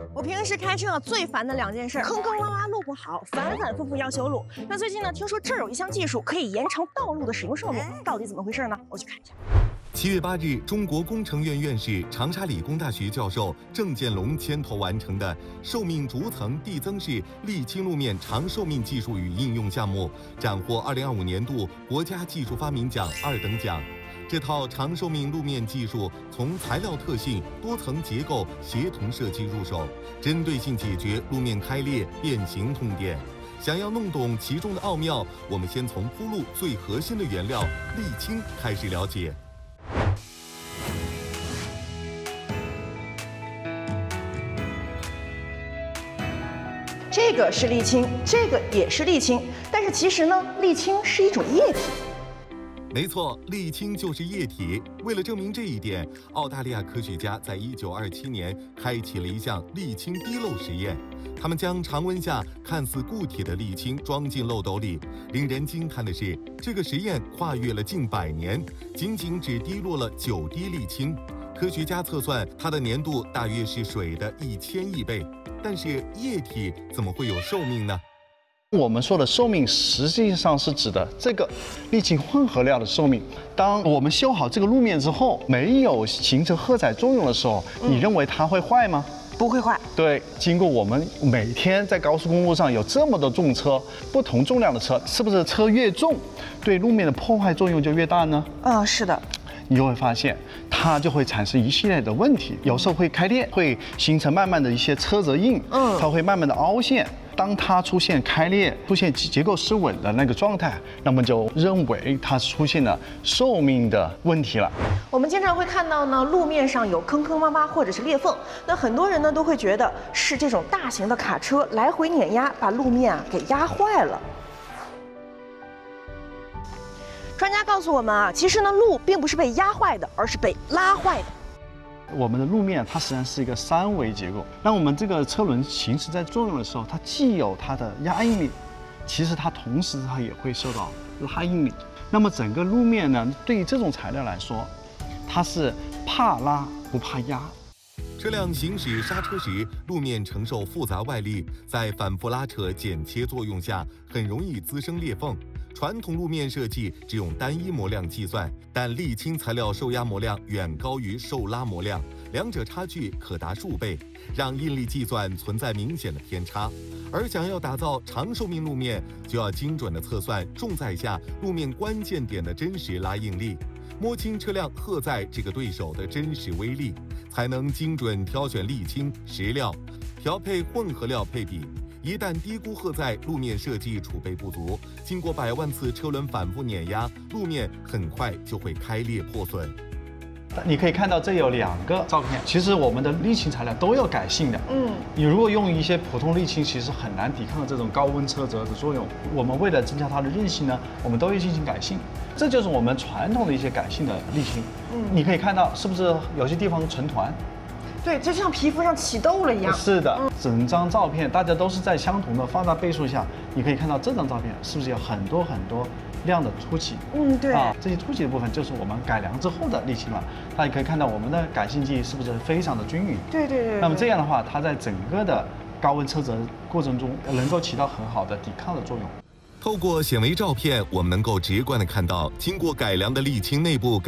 我平时开车最烦的2件事，坑坑洼洼路不好，反反复复要修路。那最近呢，听说这儿有一项技术可以延长道路的使用寿命，到底怎么回事呢？我去看一下。 7月8日，中国工程院院士、长沙理工大学教授郑建龙牵头完成的寿命逐层递增式沥青路面长寿命技术与应用项目，斩获2025年度国家技术发明奖2等奖。这套长寿命路面技术从材料特性、多层结构协同设计入手，针对性解决路面开裂、变形痛点。想要弄懂其中的奥妙，我们先从铺路最核心的原料沥青开始了解。 这个是沥青，这个也是沥青，但是其实呢，沥青是一种液体。 没错，沥青就是液体。为了证明这一点，澳大利亚科学家在1927年开启了一项沥青滴漏实验。他们将常温下看似固体的沥青装进漏斗里。令人惊叹的是，这个实验跨越了近100年，仅只滴落了9滴沥青。科学家测算，它的粘度大约是水的1000亿倍。但是液体怎么会有寿命呢？ 我们说的寿命实际上是指的这个沥青混合料的寿命。当我们修好这个路面之后，没有形成荷载作用的时候，你认为它会坏吗？ 不会坏。 对，经过我们每天在高速公路上有这么多重车，不同重量的车，是不是车越重，对路面的破坏作用就越大呢？ 是的。 你就会发现，它就会产生一系列的问题，有时候会开裂，会形成慢慢的一些车辙印，它会慢慢的凹陷。当它出现开裂、出现结构失稳的那个状态，那么就认为它出现了寿命的问题了。 我们经常会看到呢，路面上有坑坑洼洼或者是裂缝，那很多人呢都会觉得是这种大型的卡车来回碾压，把路面给压坏了。专家告诉我们啊，其实呢，路并不是被压坏的，而是被拉坏的。 我们的路面它实际上是一个3维结构，那我们这个车轮行驶在作用的时候，它既有它的压应力，其实它同时它也会受到拉应力。那么整个路面呢，对于这种材料来说，它是怕拉不怕压。 车辆行驶刹车时，路面承受复杂外力，在反复拉扯、剪切作用下，很容易滋生裂缝。传统路面设计只用单一模量计算，但沥青材料受压模量远高于受拉模量，两者差距可达数倍，让应力计算存在明显的偏差。而想要打造长寿命路面，就要精准地测算重载下路面关键点的真实拉应力，摸清车辆荷载这个对手的真实威力，才能精准挑选沥青、石料，调配混合料配比。一旦低估荷载，路面设计储备不足，经过100万次车轮反复碾压，路面很快就会开裂破损。 你可以看到这有2个照片，其实我们的沥青材料都有改性的。你如果用一些普通沥青，其实很难抵抗这种高温车辙的作用。我们为了增加它的韧性呢，我们都会进行改性。这就是我们传统的一些改性的沥青。你可以看到是不是有些地方成团？ 对，就像皮肤上起痘了一样。 是的，整张照片大家都是在相同的放大倍数下，你可以看到这张照片是不是有很多亮的凸起？ 对这些凸起的部分就是我们改良之后的沥青了。大家可以看到我们的改性剂是不是非常的均匀？ 对。 那么这样的话，它在整个的高温车辙过程中能够起到很好的抵抗的作用。 透过显微照片，我们能够直观地看到经过改良的沥青内部